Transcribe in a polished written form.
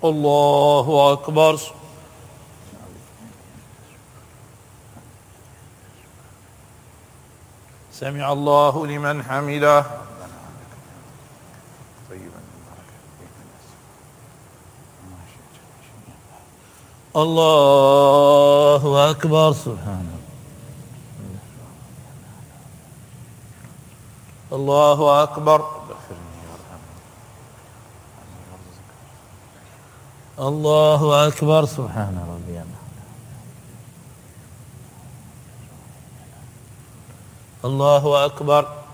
الله أكبر. سمع الله لمن حمده. الله أكبر. سبحان الله. الله أكبر. الله أكبر. سبحان ربي. الله أكبر.